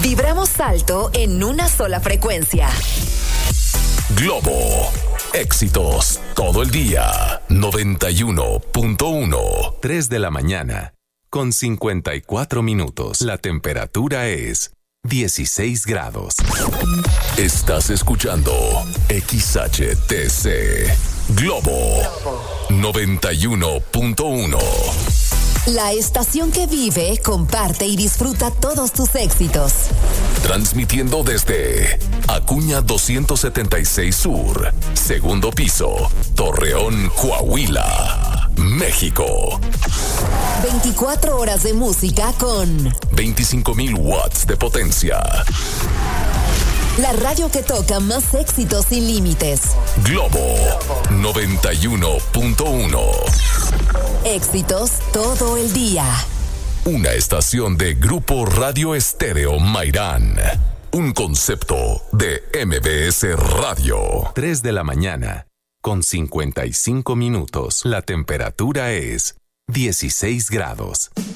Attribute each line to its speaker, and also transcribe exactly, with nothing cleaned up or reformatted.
Speaker 1: Vibramos alto en una sola frecuencia.
Speaker 2: Globo. Éxitos todo el día. noventa y uno punto uno.
Speaker 3: tres de la mañana con cincuenta y cuatro minutos. La temperatura es dieciséis grados.
Speaker 2: Estás escuchando X H T C Globo noventa y uno punto uno.
Speaker 1: La estación que vive, comparte y disfruta todos tus éxitos.
Speaker 2: Transmitiendo desde Acuña doscientos setenta y seis Sur, segundo piso, Torreón, Coahuila, México.
Speaker 1: veinticuatro horas de música con
Speaker 2: veinticinco mil watts de potencia.
Speaker 1: La radio que toca más éxitos sin límites.
Speaker 2: Globo noventa y uno punto uno.
Speaker 1: Éxitos todo el día.
Speaker 2: Una estación de Grupo Radio Estéreo Mairán. Un concepto de M B S Radio.
Speaker 3: tres de la mañana con cincuenta y cinco minutos. La temperatura es dieciséis grados.